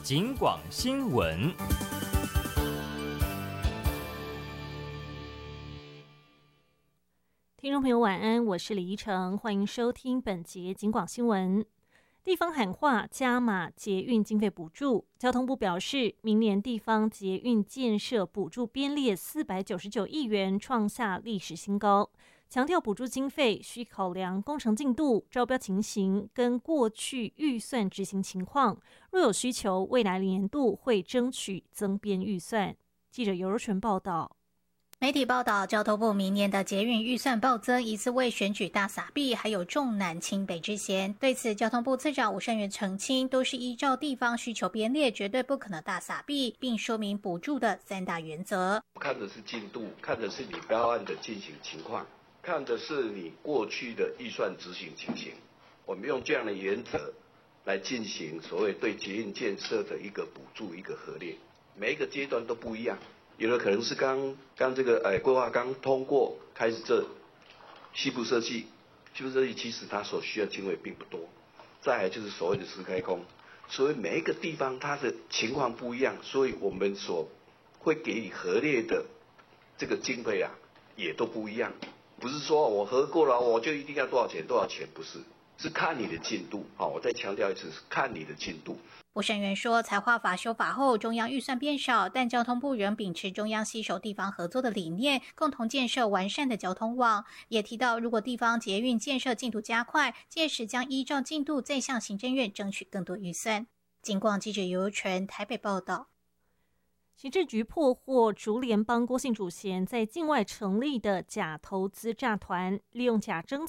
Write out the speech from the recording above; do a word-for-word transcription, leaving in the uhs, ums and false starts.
警广新闻。 听众朋友晚安，我是李怡诚，欢迎收听本节警广新闻。地方喊话加码捷运经费补助，交通部表示，明年地方捷运建设补助编列四百九十九亿元，创下历史新高。强调补助经费需考量工程进度、招标情形跟过去预算执行情况，若有需求，未来年度会争取增编预算。记者尤柔纯报道。 媒体报道，交通部明年的捷运预算暴增，疑似为选举大撒币，还有重南轻北之嫌。对此，交通部次长吴胜源澄清，都是依照地方需求编列，绝对不可能大撒币，并说明补助的三大原则： 看的是进度，看的是你标案的进行情况，看的是你过去的预算执行情形。我们用这样的原则来进行所谓对捷运建设的一个补助、一个核列，每一个阶段都不一样。有的可能是刚刚这个呃规划刚通过开始这西部设计，西部设计其实它所需要经费并不多。再来就是所谓的实开工，所以每一个地方它的情况不一样，所以我们所会给予核列的这个经费啊也都不一样。不是说我核过了我就一定要多少钱多少钱，不是，是看你的进度。好，我再强调一次，是看你的进度。 吴胜源说，财划法修法后，中央预算变少，但交通部仍秉持中央携手地方合作的理念，共同建设完善的交通网。也提到，如果地方捷运建设进度加快，届时将依照进度再向行政院争取更多预算。警广记者尤纯台北报道。 刑事局破获竹联帮郭姓主嫌在境外成立的假投资诈团，利用假征